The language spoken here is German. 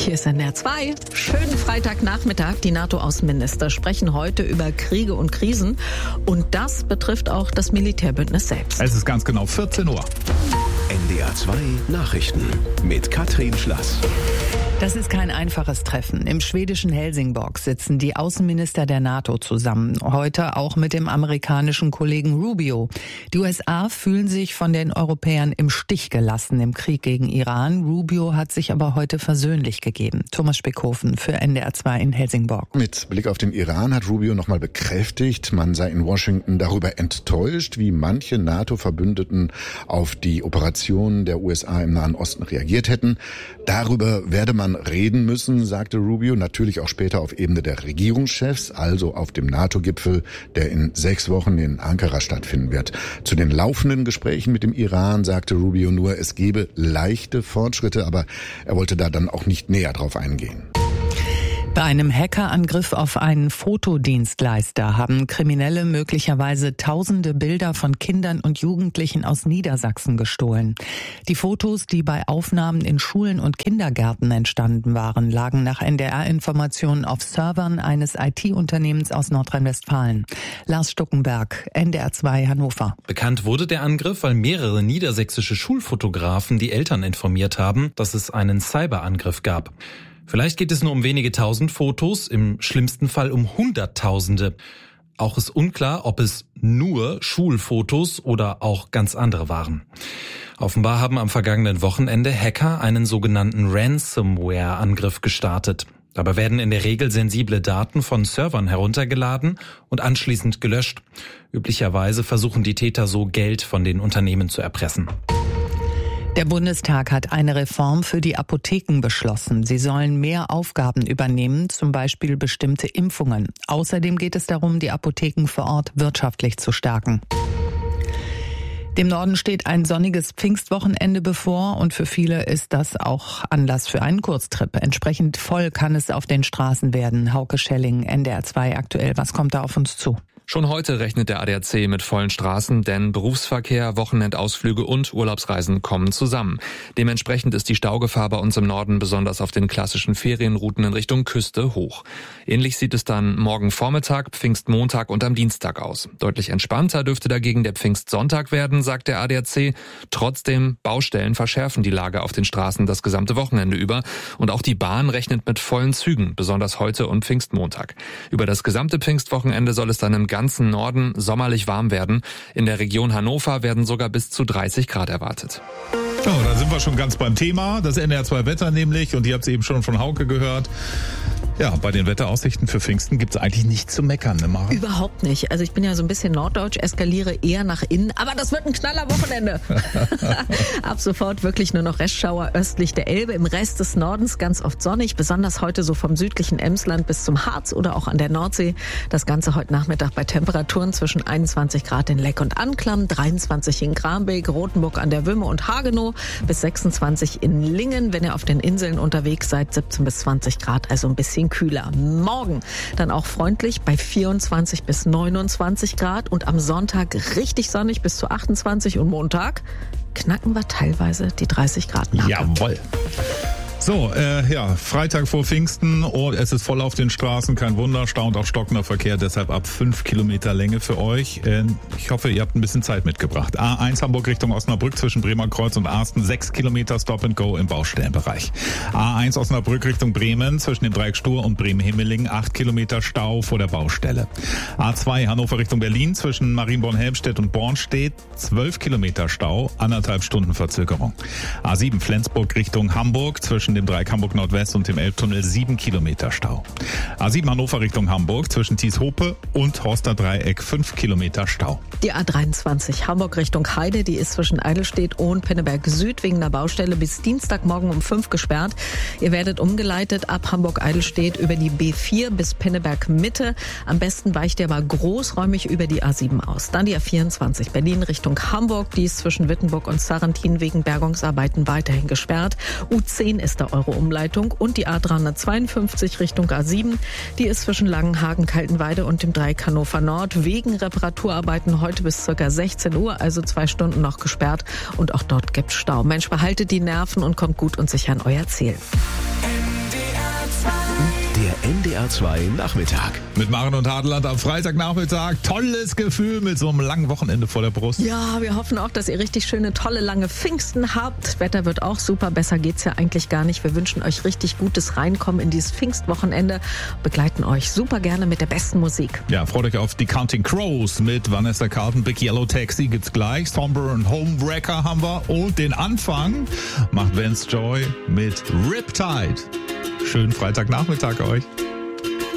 Hier ist NDR 2. Schönen Freitagnachmittag. Die NATO-Außenminister sprechen heute über Kriege und Krisen. Und das betrifft auch das Militärbündnis selbst. Es ist ganz genau 14 Uhr. NDR 2 Nachrichten mit Katrin Schlass. Das ist kein einfaches Treffen. Im schwedischen Helsingborg sitzen die Außenminister der NATO zusammen. Heute auch mit dem amerikanischen Kollegen Rubio. Die USA fühlen sich von den Europäern im Stich gelassen im Krieg gegen Iran. Rubio hat sich aber heute versöhnlich gegeben. Thomas Speckhofen für NDR 2 in Helsingborg. Mit Blick auf den Iran hat Rubio nochmal bekräftigt, man sei in Washington darüber enttäuscht, wie manche NATO-Verbündeten auf die Operationen der USA im Nahen Osten reagiert hätten. Darüber werde man reden müssen, sagte Rubio, natürlich auch später auf Ebene der Regierungschefs, also auf dem NATO-Gipfel, der in 6 Wochen in Ankara stattfinden wird. Zu den laufenden Gesprächen mit dem Iran sagte Rubio nur, es gebe leichte Fortschritte, aber er wollte da dann auch nicht näher drauf eingehen. Bei einem Hackerangriff auf einen Fotodienstleister haben Kriminelle möglicherweise tausende Bilder von Kindern und Jugendlichen aus Niedersachsen gestohlen. Die Fotos, die bei Aufnahmen in Schulen und Kindergärten entstanden waren, lagen nach NDR-Informationen auf Servern eines IT-Unternehmens aus Nordrhein-Westfalen. Lars Stuckenberg, NDR 2 Hannover. Bekannt wurde der Angriff, weil mehrere niedersächsische Schulfotografen die Eltern informiert haben, dass es einen Cyberangriff gab. Vielleicht geht es nur um wenige tausend Fotos, im schlimmsten Fall um Hunderttausende. Auch ist unklar, ob es nur Schulfotos oder auch ganz andere waren. Offenbar haben am vergangenen Wochenende Hacker einen sogenannten Ransomware-Angriff gestartet. Dabei werden in der Regel sensible Daten von Servern heruntergeladen und anschließend gelöscht. Üblicherweise versuchen die Täter so, Geld von den Unternehmen zu erpressen. Der Bundestag hat eine Reform für die Apotheken beschlossen. Sie sollen mehr Aufgaben übernehmen, zum Beispiel bestimmte Impfungen. Außerdem geht es darum, die Apotheken vor Ort wirtschaftlich zu stärken. Dem Norden steht ein sonniges Pfingstwochenende bevor und für viele ist das auch Anlass für einen Kurztrip. Entsprechend voll kann es auf den Straßen werden. Hauke Schelling, NDR 2 aktuell. Was kommt da auf uns zu? Schon heute rechnet der ADAC mit vollen Straßen, denn Berufsverkehr, Wochenendausflüge und Urlaubsreisen kommen zusammen. Dementsprechend ist die Staugefahr bei uns im Norden besonders auf den klassischen Ferienrouten in Richtung Küste hoch. Ähnlich sieht es dann morgen Vormittag, Pfingstmontag und am Dienstag aus. Deutlich entspannter dürfte dagegen der Pfingstsonntag werden, sagt der ADAC. Trotzdem, Baustellen verschärfen die Lage auf den Straßen das gesamte Wochenende über. Und auch die Bahn rechnet mit vollen Zügen, besonders heute und Pfingstmontag. Über das gesamte Pfingstwochenende soll es dann im ganzen Norden sommerlich warm werden. In der Region Hannover werden sogar bis zu 30 Grad erwartet. Oh, da sind wir schon ganz beim Thema. Das NDR 2 Wetter nämlich. Und ihr habt es eben schon von Hauke gehört. Ja, bei den Wetteraussichten für Pfingsten gibt es eigentlich nichts zu meckern, ne, Mara? Überhaupt nicht. Also ich bin ja so ein bisschen norddeutsch, eskaliere eher nach innen. Aber das wird ein Knallerwochenende. Ab sofort wirklich nur noch Restschauer östlich der Elbe. Im Rest des Nordens ganz oft sonnig. Besonders heute so vom südlichen Emsland bis zum Harz oder auch an der Nordsee. Das Ganze heute Nachmittag bei Temperaturen zwischen 21 Grad in Leck und Anklam, 23 in Grambeek, Rothenburg an der Wümme und Hagenow, bis 26 in Lingen. Wenn ihr auf den Inseln unterwegs seid, 17 bis 20 Grad, also ein bisschen kühler. Morgen dann auch freundlich bei 24 bis 29 Grad und am Sonntag richtig sonnig bis zu 28 und Montag knacken wir teilweise die 30 Grad Marke. Jawohl. So, Freitag vor Pfingsten, es ist voll auf den Straßen, kein Wunder, staunt auch stockender Verkehr, deshalb ab 5 Kilometer Länge für euch. Ich hoffe, ihr habt ein bisschen Zeit mitgebracht. A1 Hamburg Richtung Osnabrück zwischen Bremer Kreuz und Arsten, 6 Kilometer Stop and Go im Baustellenbereich. A1 Osnabrück Richtung Bremen zwischen dem Dreieck Stur und Bremen-Himmeling, 8 Kilometer Stau vor der Baustelle. A2 Hannover Richtung Berlin zwischen Marienborn-Helmstedt und Bornstedt, 12 Kilometer Stau, 1,5 Stunden Verzögerung. A7 Flensburg Richtung Hamburg zwischen dem Dreieck Hamburg Nordwest und dem Elbtunnel 7 Kilometer Stau. A7 Hannover Richtung Hamburg zwischen Thies-Hope und Horster Dreieck 5 Kilometer Stau. Die A23 Hamburg Richtung Heide, die ist zwischen Eidelstedt und Pinneberg Süd wegen der Baustelle bis Dienstagmorgen um 5 gesperrt. Ihr werdet umgeleitet ab Hamburg-Eidelstedt über die B4 bis Pinneberg Mitte. Am besten weicht ihr aber großräumig über die A7 aus. Dann die A24 Berlin Richtung Hamburg, die ist zwischen Wittenburg und Sarrentin wegen Bergungsarbeiten weiterhin gesperrt. U10 ist da eure Umleitung und die A352 Richtung A7, die ist zwischen Langenhagen, Kaltenweide und dem Dreieck Hannover Nord wegen Reparaturarbeiten heute bis ca. 16 Uhr, also 2 Stunden noch gesperrt und auch dort gibt's Stau. Mensch, behaltet die Nerven und kommt gut und sicher an euer Ziel. NDR 2 Nachmittag. Mit Maren und Hartland am Freitagnachmittag. Tolles Gefühl mit so einem langen Wochenende vor der Brust. Ja, wir hoffen auch, dass ihr richtig schöne, tolle, lange Pfingsten habt. Wetter wird auch super. Besser geht's ja eigentlich gar nicht. Wir wünschen euch richtig gutes Reinkommen in dieses Pfingstwochenende. Begleiten euch super gerne mit der besten Musik. Ja, freut euch auf die Counting Crows mit Vanessa Carlton. Big Yellow Taxi gibt's gleich. Somber und Homewrecker haben wir. Und den Anfang macht Vance Joy mit Riptide. Schönen Freitagnachmittag euch.